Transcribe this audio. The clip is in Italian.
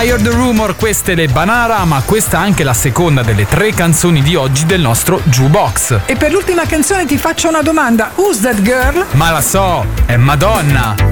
I Heard the Rumor, queste le Bananarama, questa è anche la seconda delle 3 canzoni di oggi del nostro Jukebox. E per l'ultima canzone ti faccio una domanda: Who's that girl? Ma la so, è Madonna.